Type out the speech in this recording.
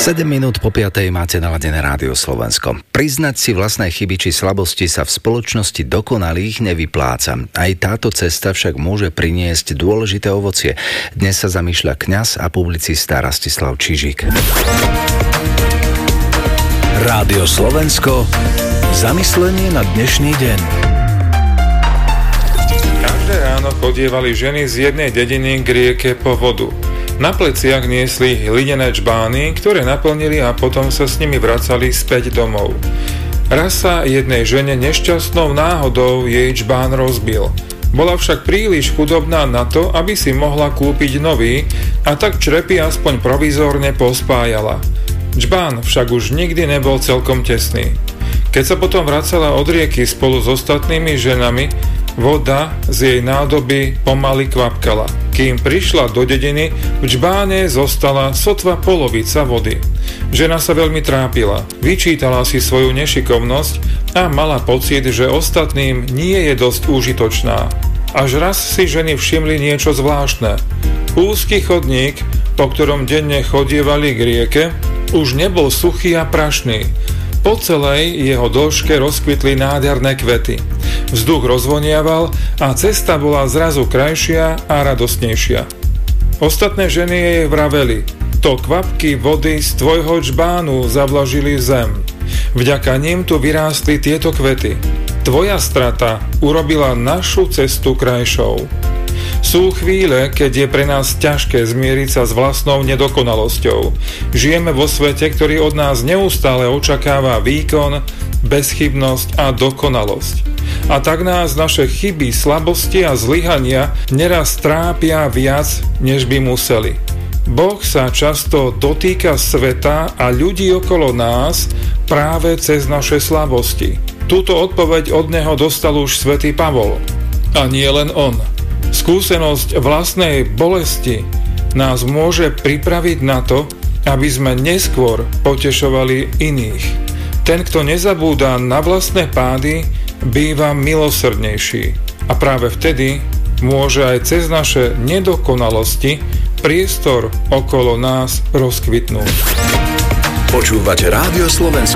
7 minút po 5. máte naladené Rádio Slovensko. Priznať si vlastné chyby či slabosti sa v spoločnosti dokonalých nevypláca. Aj táto cesta však môže priniesť dôležité ovocie. Dnes sa zamýšľa kňaz a publicista Rastislav Čižík. Rádio Slovensko. Zamyslenie na dnešný deň. Každé ráno chodievali ženy z jednej dediny k rieke po vodu. Na pleciach niesli hlinené džbány, ktoré naplnili a potom sa s nimi vracali späť domov. Raz sa jednej žene nešťastnou náhodou jej džbán rozbil. Bola však príliš chudobná na to, aby si mohla kúpiť nový, a tak črepy aspoň provizórne pospájala. Džbán však už nikdy nebol celkom tesný. Keď sa potom vracala od rieky spolu s ostatnými ženami, voda z jej nádoby pomaly kvapkala. Kým prišla do dediny, v džbáne zostala sotva polovica vody. Žena sa veľmi trápila, vyčítala si svoju nešikovnosť a mala pocit, že ostatným nie je dosť užitočná. Až raz si ženy všimli niečo zvláštne. Úzky chodník, po ktorom denne chodievali k rieke, už nebol suchý a prašný. Po celej jeho dĺžke rozkvitli nádherné kvety. Vzduch rozvoniaval a cesta bola zrazu krajšia a radostnejšia. Ostatné ženy jej vraveli: to kvapky vody z tvojho džbánu zavlažili zem. Vďaka nim tu vyrástli tieto kvety. Tvoja strata urobila našu cestu krajšou. Sú chvíle, keď je pre nás ťažké zmieriť sa s vlastnou nedokonalosťou. Žijeme vo svete, ktorý od nás neustále očakáva výkon, bezchybnosť a dokonalosť. A tak nás naše chyby, slabosti a zlyhania neraz trápia viac, než by museli. Boh sa často dotýka sveta a ľudí okolo nás práve cez naše slabosti. Túto odpoveď od neho dostal už svätý Pavol. A nie len on. Skúsenosť vlastnej bolesti nás môže pripraviť na to, aby sme neskôr potešovali iných. Ten, kto nezabúda na vlastné pády, býva milosrdnejší. A práve vtedy môže aj cez naše nedokonalosti priestor okolo nás rozkvitnúť. Počúvate Rádio Slovensko.